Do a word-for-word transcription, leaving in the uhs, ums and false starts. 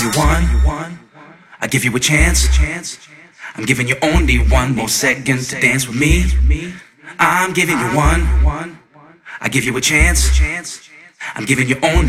you one. I give you a chance. I'm giving you only one more second to dance with me. I'm giving you one. I give you a chance. I'm giving you only